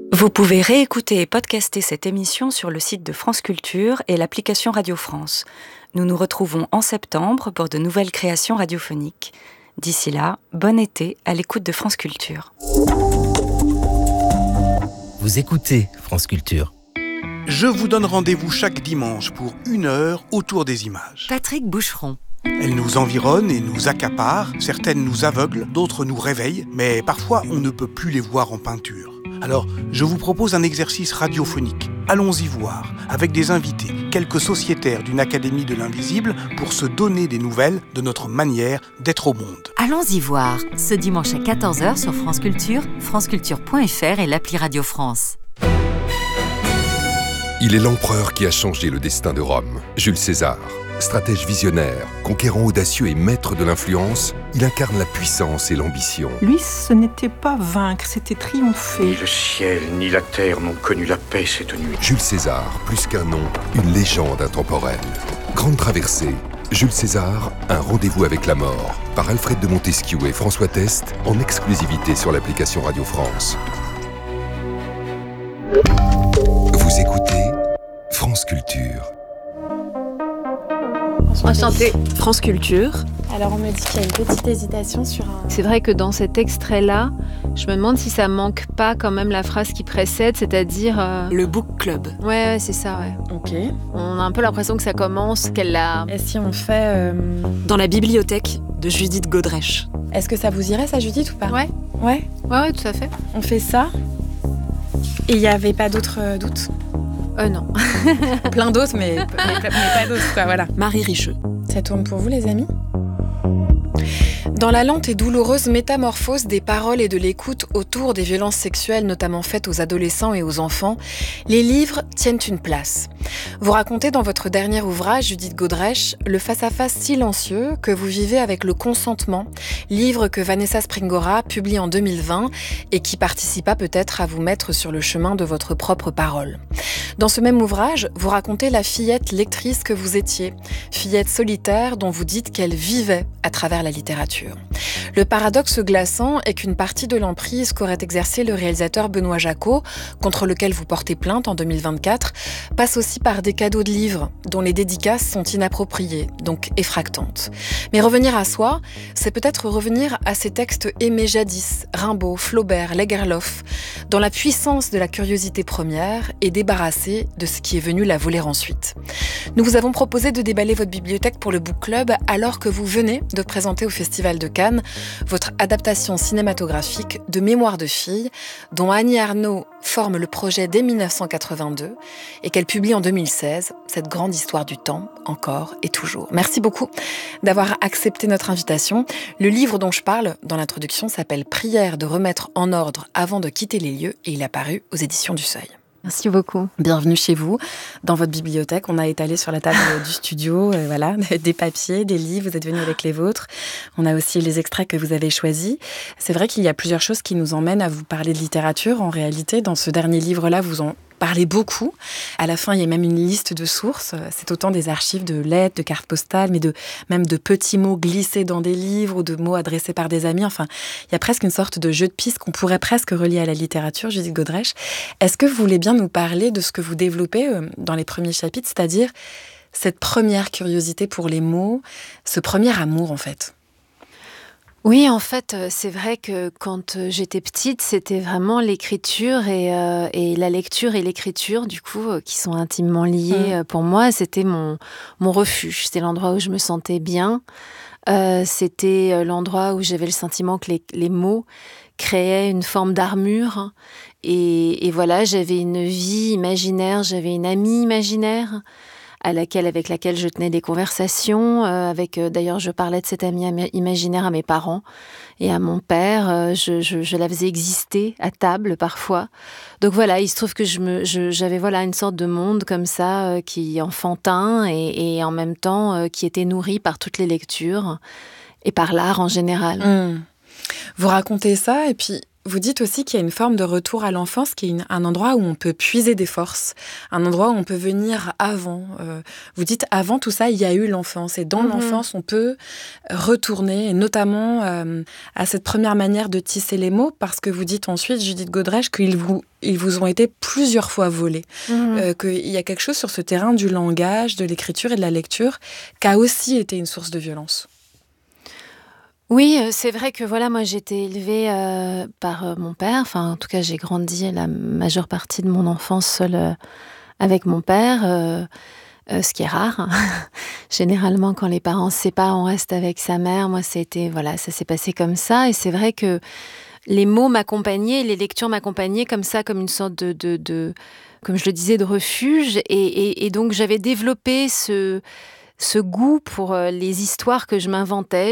Vous pouvez réécouter et podcaster cette émission sur le site de France Culture et l'application Radio France. Nous nous retrouvons en septembre pour de nouvelles créations radiophoniques. D'ici là, bon été à l'écoute de France Culture. Vous écoutez France Culture. Je vous donne rendez-vous chaque dimanche pour 1 heure autour des images. Patrick Boucheron. Elles nous environnent et nous accaparent, certaines nous aveuglent, d'autres nous réveillent, mais parfois on ne peut plus les voir en peinture. Alors, je vous propose un exercice radiophonique. Allons-y voir, avec des invités, quelques sociétaires d'une académie de l'invisible, pour se donner des nouvelles de notre manière d'être au monde. Allons-y voir, ce dimanche à 14h sur France Culture, franceculture.fr et l'appli Radio France. Il est l'empereur qui a changé le destin de Rome, Jules César. Stratège visionnaire, conquérant audacieux et maître de l'influence, il incarne la puissance et l'ambition. Lui, ce n'était pas vaincre, c'était triompher. Ni le ciel ni la terre n'ont connu la paix cette nuit. Jules César, plus qu'un nom, une légende intemporelle. Grande traversée, Jules César, un rendez-vous avec la mort, par Alfred de Montesquieu et François Test, en exclusivité sur l'application Radio France. Vous écoutez France Culture. Enchantée. France Culture. Alors on me dit qu'il y a une petite hésitation sur un... C'est vrai que dans cet extrait-là, je me demande si ça manque pas quand même la phrase qui précède, c'est-à-dire... Le book club. Ouais, c'est ça, ouais. Ok. On a un peu l'impression que ça commence, qu'elle l'a... Et si on fait... Dans la bibliothèque de Judith Godrèche. Est-ce que ça vous irait, ça, Judith, ou pas? Ouais. Ouais, tout à fait. On fait ça. Et il n'y avait pas d'autres doutes? Non. Plein d'autres, mais pas d'autres, quoi, voilà. Marie Richeux. Ça tourne pour vous, les amis? Dans la lente et douloureuse métamorphose des paroles et de l'écoute autour des violences sexuelles, notamment faites aux adolescents et aux enfants, les livres tiennent une place. Vous racontez dans votre dernier ouvrage, Judith Godrèche, le face-à-face silencieux que vous vivez avec le consentement, livre que Vanessa Springora publie en 2020 et qui participa peut-être à vous mettre sur le chemin de votre propre parole. Dans ce même ouvrage, vous racontez la fillette lectrice que vous étiez, fillette solitaire dont vous dites qu'elle vivait à travers la littérature. Le paradoxe glaçant est qu'une partie de l'emprise qu'aurait exercé le réalisateur Benoît Jacot, contre lequel vous portez plainte en 2024, passe aussi par des cadeaux de livres dont les dédicaces sont inappropriées, donc effractantes. Mais revenir à soi, c'est peut-être revenir à ces textes aimés jadis, Rimbaud, Flaubert, Lagerlof, dans la puissance de la curiosité première et débarrasser de ce qui est venu la voler ensuite. Nous vous avons proposé de déballer votre bibliothèque pour le Book Club alors que vous venez de présenter au Festival de Cannes votre adaptation cinématographique de Mémoire de fille, dont Annie Ernaux forme le projet dès 1982 et qu'elle publie en 2016, cette grande histoire du temps, encore et toujours. Merci beaucoup d'avoir accepté notre invitation. Le livre dont je parle dans l'introduction s'appelle « Prière de remettre en ordre avant de quitter les lieux » et il a paru aux éditions du Seuil. Merci beaucoup. Bienvenue chez vous, dans votre bibliothèque. On a étalé sur la table du studio voilà, des papiers, des livres, vous êtes venus avec les vôtres. On a aussi les extraits que vous avez choisis. C'est vrai qu'il y a plusieurs choses qui nous emmènent à vous parler de littérature. En réalité, dans ce dernier livre-là, vous en parlez beaucoup. À la fin, il y a même une liste de sources. C'est autant des archives de lettres, de cartes postales, mais même de petits mots glissés dans des livres ou de mots adressés par des amis. Enfin, il y a presque une sorte de jeu de pistes qu'on pourrait presque relier à la littérature, Judith Godrèche. Est-ce que vous voulez bien nous parler de ce que vous développez dans les premiers chapitres, c'est-à-dire cette première curiosité pour les mots, ce premier amour, en fait? Oui, en fait, c'est vrai que quand j'étais petite, c'était vraiment l'écriture et la lecture et l'écriture, du coup, qui sont intimement liées pour moi. C'était mon refuge, c'était l'endroit où je me sentais bien. C'était l'endroit où j'avais le sentiment que les mots créaient une forme d'armure. Et voilà, j'avais une vie imaginaire, j'avais une amie imaginaire avec laquelle je tenais des conversations. D'ailleurs, je parlais de cette amie imaginaire à mes parents et à mon père. Je la faisais exister à table parfois. Donc voilà, il se trouve que j'avais voilà une sorte de monde comme ça qui enfantin et en même temps qui était nourri par toutes les lectures et par l'art en général. Vous racontez ça et puis Vous dites aussi qu'il y a une forme de retour à l'enfance, qui est un endroit où on peut puiser des forces, un endroit où on peut venir avant. Vous dites, avant tout ça, il y a eu l'enfance. Et dans l'enfance, on peut retourner, et notamment à cette première manière de tisser les mots, parce que vous dites ensuite, Judith Godrèche, qu'ils vous ont été plusieurs fois volés. Qu'il y a quelque chose sur ce terrain du langage, de l'écriture et de la lecture, qui a aussi été une source de violence. Oui, c'est vrai que voilà, moi j'ai été élevée par mon père. Enfin, en tout cas, j'ai grandi la majeure partie de mon enfance seule avec mon père, ce qui est rare. Généralement, quand les parents se séparent, on reste avec sa mère. Moi, ça s'est passé comme ça. Et c'est vrai que les mots m'accompagnaient, les lectures m'accompagnaient comme ça, comme une sorte de comme je le disais, de refuge. Et donc, j'avais développé ce goût pour les histoires que je m'inventais.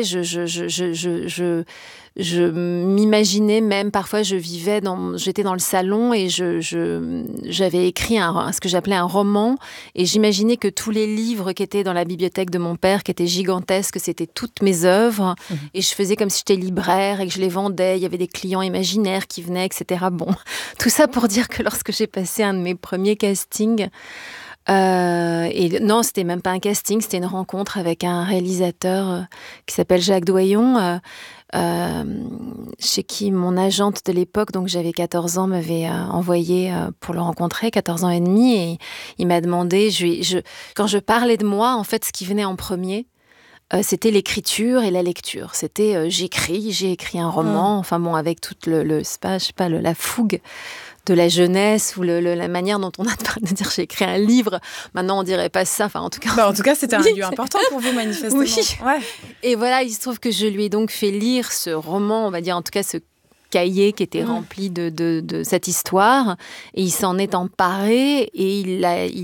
Je m'imaginais même, parfois j'étais dans le salon et j'avais écrit ce que j'appelais un roman, et j'imaginais que tous les livres qui étaient dans la bibliothèque de mon père, qui étaient gigantesques, c'était toutes mes œuvres, et je faisais comme si j'étais libraire et que je les vendais. Il y avait des clients imaginaires qui venaient, etc. Bon, tout ça pour dire que lorsque j'ai passé un de mes premiers castings, et non, c'était même pas un casting, c'était une rencontre avec un réalisateur qui s'appelle Jacques Doyon, chez qui mon agente de l'époque, donc j'avais 14 ans, m'avait envoyé pour le rencontrer, 14 ans et demi, et il m'a demandé, quand je parlais de moi, en fait, ce qui venait en premier, c'était l'écriture et la lecture. C'était j'ai écrit un roman, enfin bon, avec toute la fougue de la jeunesse, ou la manière dont on a de dire j'ai écrit un livre. Maintenant, on dirait pas ça. Enfin, en tout cas, c'était un lieu important pour vous, manifestement. Oui. Ouais. Et voilà, il se trouve que je lui ai donc fait lire ce roman, on va dire, en tout cas, ce cahier qui était rempli de cette histoire. Et il s'en est emparé, et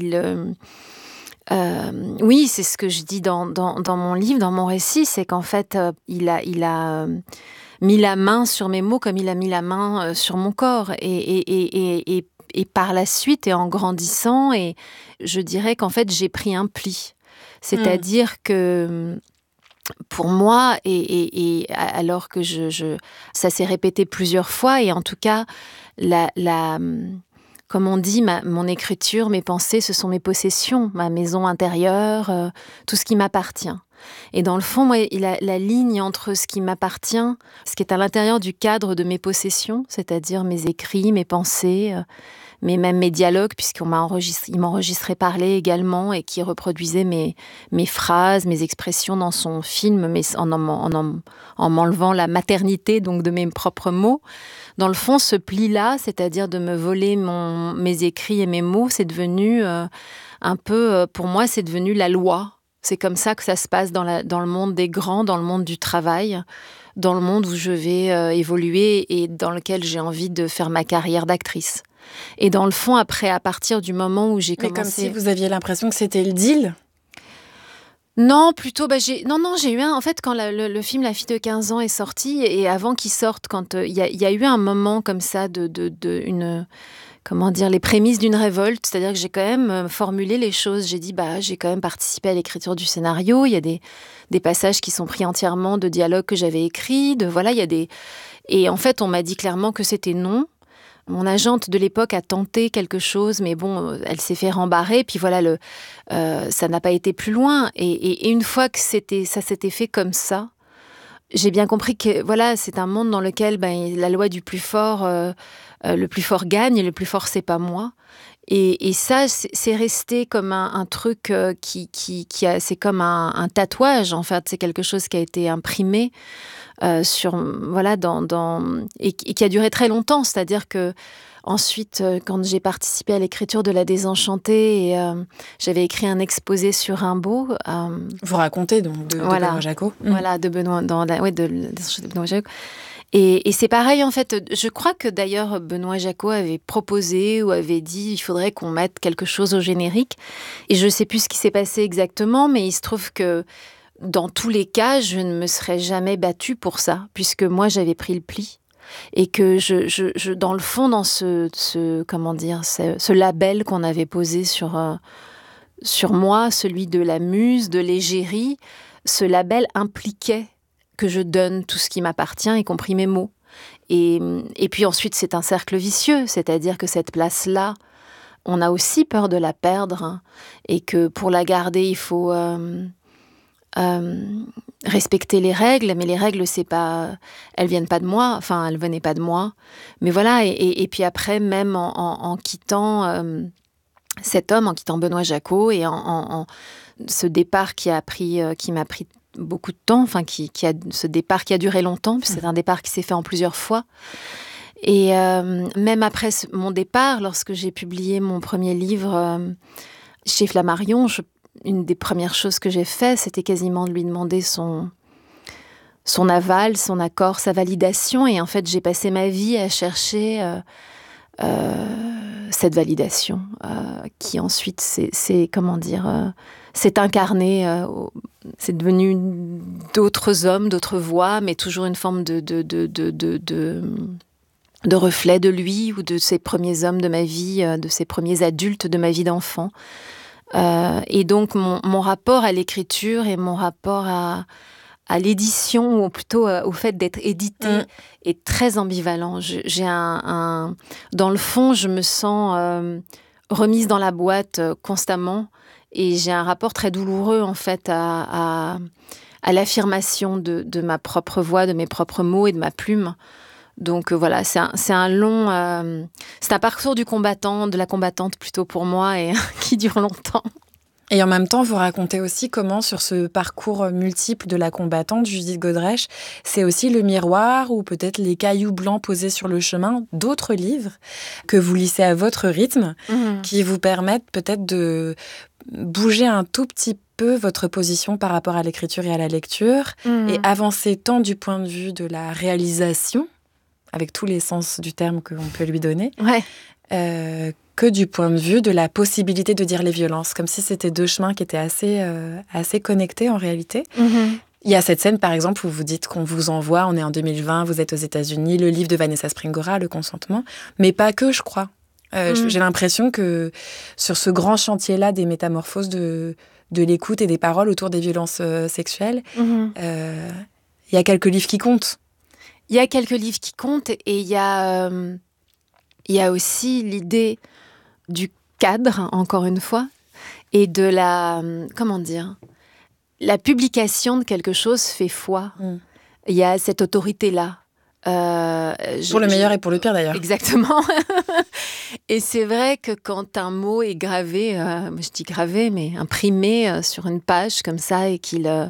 oui, c'est ce que je dis dans mon livre, dans mon récit, c'est qu'en fait, il a mis la main sur mes mots comme il a mis la main sur mon corps. Et par la suite, et en grandissant, et je dirais qu'en fait, j'ai pris un pli. C'est-à-dire que pour moi, et alors que ça s'est répété plusieurs fois, et en tout cas, comme on dit, mon écriture, mes pensées, ce sont mes possessions, ma maison intérieure, tout ce qui m'appartient. Et dans le fond, moi, la ligne entre ce qui m'appartient, ce qui est à l'intérieur du cadre de mes possessions, c'est-à-dire mes écrits, mes pensées, mais même mes dialogues, puisqu'il m'enregistrait parler également, et qui reproduisait mes phrases, mes expressions dans son film, mais en m'enlevant la maternité donc de mes propres mots. Dans le fond, ce pli-là, c'est-à-dire de me voler mes écrits et mes mots, c'est devenu un peu, pour moi, c'est devenu la loi. C'est comme ça que ça se passe dans le monde des grands, dans le monde du travail, dans le monde où je vais évoluer et dans lequel j'ai envie de faire ma carrière d'actrice. Et dans le fond, après, à partir du moment où j'ai commencé... Mais comme si vous aviez l'impression que c'était le deal ? Non, plutôt, j'ai eu en fait, quand le film La fille de 15 ans est sorti, et avant qu'il sorte, quand il y a eu un moment comme ça les prémices d'une révolte, c'est-à-dire que j'ai quand même formulé les choses. J'ai dit, j'ai quand même participé à l'écriture du scénario. Il y a des passages qui sont pris entièrement de dialogues que j'avais écrits. Et en fait, on m'a dit clairement que c'était non. Mon agente de l'époque a tenté quelque chose, mais bon, elle s'est fait rembarrer. Puis voilà, ça n'a pas été plus loin. Et une fois que ça s'était fait comme ça, j'ai bien compris que voilà, c'est un monde dans lequel la loi du plus fort, le plus fort gagne, et le plus fort, c'est pas moi. Et ça, c'est resté comme un truc c'est comme un tatouage, en fait. C'est quelque chose qui a été imprimé et qui a duré très longtemps. C'est-à-dire que ensuite, quand j'ai participé à l'écriture de La Désenchantée, j'avais écrit un exposé sur Rimbaud. Vous racontez donc de Benoît Jacot. Voilà, de Benoît, de Benoît Jacot. Et c'est pareil, en fait. Je crois que d'ailleurs Benoît Jacot avait proposé ou avait dit il faudrait qu'on mette quelque chose au générique. Et je ne sais plus ce qui s'est passé exactement, mais il se trouve que dans tous les cas, je ne me serais jamais battue pour ça, puisque moi j'avais pris le pli. Et que je dans le fond, dans ce label qu'on avait posé sur moi, celui de la muse, de l'égérie, ce label impliquait que je donne tout ce qui m'appartient, y compris mes mots. Et puis ensuite, c'est un cercle vicieux, c'est-à-dire que cette place-là, on a aussi peur de la perdre, hein, et que pour la garder, il faut respecter les règles, mais les règles, elles viennent pas de moi, enfin, elles venaient pas de moi. Mais voilà, et puis après, même en quittant cet homme, en quittant Benoît Jacquot, et en ce départ qui m'a pris beaucoup de temps, enfin, ce départ qui a duré longtemps, puis c'est un départ qui s'est fait en plusieurs fois. Et même après mon départ, lorsque j'ai publié mon premier livre chez Flammarion, une des premières choses que j'ai fait, c'était quasiment de lui demander son aval, son accord, sa validation. Et en fait, j'ai passé ma vie à chercher cette validation qui ensuite s'est incarnée. C'est devenu d'autres hommes, d'autres voix, mais toujours une forme de reflet de lui ou de ces premiers hommes de ma vie, de ces premiers adultes de ma vie d'enfant. Et donc, mon rapport à l'écriture et mon rapport à l'édition, ou plutôt au fait d'être édité, est très ambivalent. Dans le fond, je me sens remise dans la boîte constamment, et j'ai un rapport très douloureux, en fait, à l'affirmation de ma propre voix, de mes propres mots et de ma plume. Donc voilà, c'est un parcours du combattant, de la combattante plutôt pour moi, et qui dure longtemps. Et en même temps, vous racontez aussi comment, sur ce parcours multiple de la combattante, Judith Godrèche, c'est aussi le miroir ou peut-être les cailloux blancs posés sur le chemin d'autres livres que vous lissez à votre rythme, qui vous permettent peut-être de bouger un tout petit peu votre position par rapport à l'écriture et à la lecture, et avancer tant du point de vue de la réalisation, avec tous les sens du terme qu'on peut lui donner, que du point de vue de la possibilité de dire les violences, comme si c'était deux chemins qui étaient assez connectés en réalité. Il y a cette scène, par exemple, où vous dites qu'on vous envoie, on est en 2020, vous êtes aux États-Unis, le livre de Vanessa Springora, Le consentement, mais pas que, je crois. J'ai l'impression que sur ce grand chantier-là des métamorphoses de l'écoute et des paroles autour des violences sexuelles, il y a quelques livres qui comptent. Il y a quelques livres qui comptent, et il y a aussi l'idée du cadre, encore une fois, et de la publication de quelque chose fait foi. Il y a cette autorité-là. Pour le meilleur et pour le pire, d'ailleurs. Exactement. Et c'est vrai que quand un mot est gravé, je dis gravé, mais imprimé sur une page comme ça, et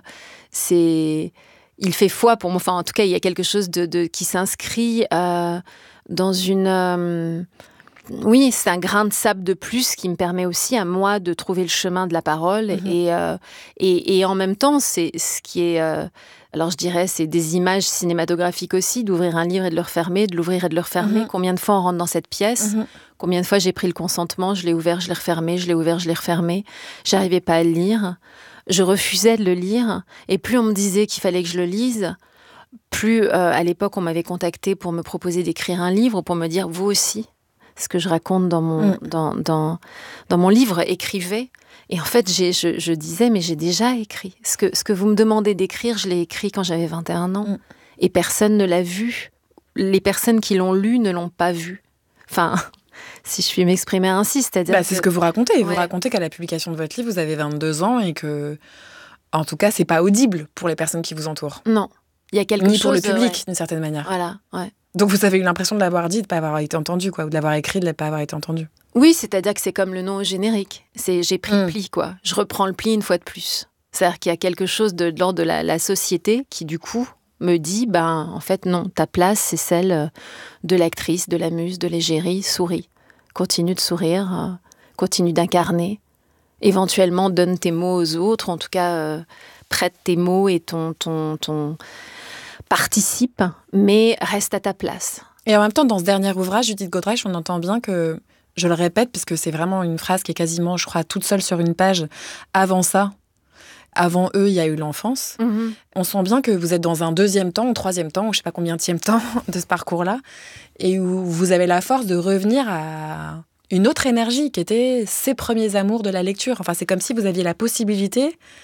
il fait foi pour moi. Enfin, en tout cas, il y a quelque chose qui s'inscrit dans une... oui, c'est un grain de sable de plus qui me permet aussi à moi de trouver le chemin de la parole. Et en même temps, c'est ce qui est... alors je dirais, c'est des images cinématographiques aussi, d'ouvrir un livre et de le refermer, de l'ouvrir et de le refermer. Combien de fois on rentre dans cette pièce ? Combien de fois j'ai pris le consentement, je l'ai ouvert, je l'ai refermé, je l'ai ouvert, je l'ai refermé. J'arrivais pas à le lire. Je refusais de le lire, et plus on me disait qu'il fallait que je le lise, plus à l'époque on m'avait contacté pour me proposer d'écrire un livre, pour me dire vous aussi, ce que je raconte dans mon livre, écrivez. Et en fait je disais mais j'ai déjà écrit. Ce que vous me demandez d'écrire, je l'ai écrit quand j'avais 21 ans, et personne ne l'a vu. Les personnes qui l'ont lu ne l'ont pas vu. Enfin... si je puis m'exprimer ainsi, c'est-à-dire c'est ce que vous racontez. Ouais. Vous racontez qu'à la publication de votre livre, vous avez 22 ans et que, en tout cas, c'est pas audible pour les personnes qui vous entourent. Non, il y a quelque chose... Ni pour le public, d'une certaine manière. Voilà, ouais. Donc vous avez eu l'impression de l'avoir dit, de ne pas avoir été entendu, quoi, ou de l'avoir écrit, de ne pas avoir été entendu. Oui, c'est-à-dire que c'est comme le nom au générique. J'ai pris le pli, quoi. Je reprends le pli une fois de plus. C'est-à-dire qu'il y a quelque chose de l'ordre de la société qui, du coup, me dit, en fait, non, ta place, c'est celle de l'actrice, de la muse, de l'égérie, souris. Continue de sourire, continue d'incarner. Éventuellement, donne tes mots aux autres, en tout cas, prête tes mots et ton participe, mais reste à ta place. Et en même temps, dans ce dernier ouvrage, Judith Godrèche, on entend bien que, je le répète, puisque c'est vraiment une phrase qui est quasiment, je crois, toute seule sur une page, avant eux, il y a eu l'enfance. On sent bien que vous êtes dans un deuxième temps, ou troisième temps, ou je ne sais pas combienième temps de ce parcours-là, et où vous avez la force de revenir à une autre énergie qui était ces premiers amours de la lecture. Enfin, c'est comme si vous aviez la possibilité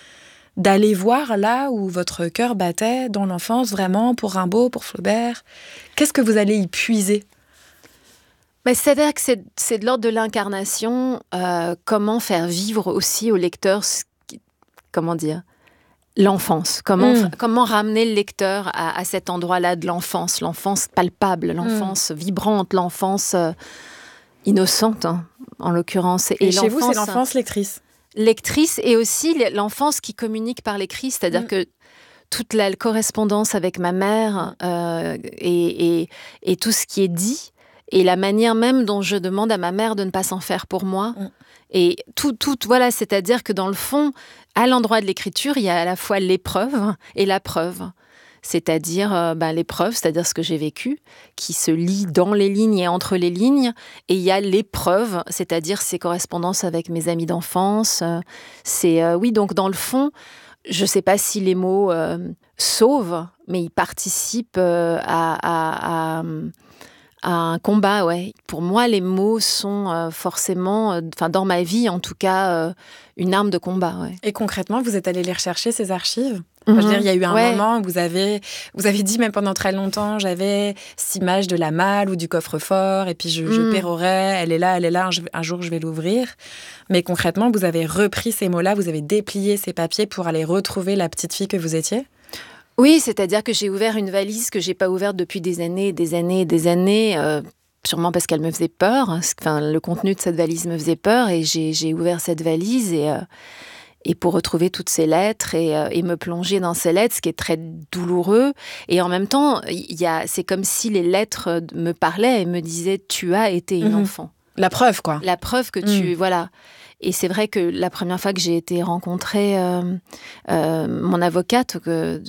d'aller voir là où votre cœur battait dans l'enfance, vraiment, pour Rimbaud, pour Flaubert? Qu'est-ce que vous allez y puiser? C'est-à-dire que c'est de l'ordre de l'incarnation, comment faire vivre aussi au lecteur, comment dire, l'enfance. Comment ramener le lecteur à cet endroit-là de l'enfance palpable, l'enfance vibrante, l'enfance innocente, hein, en l'occurrence. Et chez vous, c'est l'enfance lectrice. Lectrice, et aussi l'enfance qui communique par l'écrit, c'est-à-dire que toute la correspondance avec ma mère et tout ce qui est dit, et la manière même dont je demande à ma mère de ne pas s'en faire pour moi. Et tout, voilà, c'est-à-dire que dans le fond, à l'endroit de l'écriture, il y a à la fois l'épreuve et la preuve. C'est-à-dire l'épreuve, c'est-à-dire ce que j'ai vécu, qui se lit dans les lignes et entre les lignes. Et il y a l'épreuve, c'est-à-dire ces correspondances avec mes amis d'enfance. Oui, donc dans le fond, je ne sais pas si les mots sauvent, mais ils participent à un combat, ouais. Pour moi, les mots sont forcément, dans ma vie en tout cas, une arme de combat. Ouais. Et concrètement, vous êtes allé les rechercher, ces archives? Je veux dire, il y a eu un moment où vous avez dit, même pendant très longtemps, j'avais cette image de la malle ou du coffre-fort, et puis je pérorais, elle est là, un jour je vais l'ouvrir. Mais concrètement, vous avez repris ces mots-là, vous avez déplié ces papiers pour aller retrouver la petite fille que vous étiez? Oui, c'est-à-dire que j'ai ouvert une valise que j'ai pas ouverte depuis des années, sûrement parce qu'elle me faisait peur. Le contenu de cette valise me faisait peur, et j'ai ouvert cette valise et pour retrouver toutes ces lettres et me plonger dans ces lettres, ce qui est très douloureux. Et en même temps, c'est comme si les lettres me parlaient et me disaient « tu as été une enfant ». La preuve, quoi. La preuve que tu... Voilà. Et c'est vrai que la première fois que j'ai été rencontrer mon avocate, que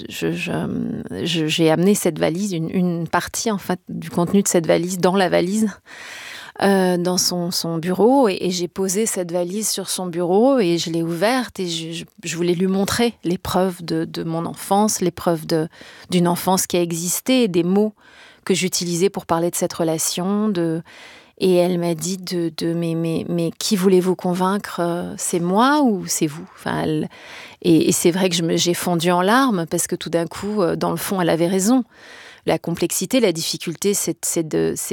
j'ai amené cette valise, une partie en fait du contenu de cette valise dans la valise, dans son bureau, et j'ai posé cette valise sur son bureau et je l'ai ouverte et je voulais lui montrer l'épreuve de mon enfance, l'épreuve d'une enfance qui a existé, des mots que j'utilisais pour parler de cette relation, Et elle m'a dit mais qui voulez-vous convaincre? C'est moi ou c'est vous? Et c'est vrai que j'ai fondu en larmes parce que tout d'un coup, dans le fond, elle avait raison. La complexité, la difficulté, c'est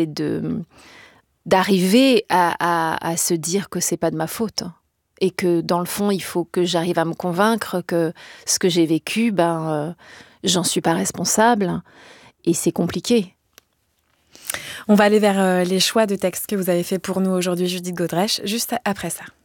d'arriver à se dire que c'est pas de ma faute. Et que dans le fond, il faut que j'arrive à me convaincre que ce que j'ai vécu, j'en suis pas responsable. Et c'est compliqué. On va aller vers les choix de textes que vous avez fait pour nous aujourd'hui, Judith Godrèche, juste après ça.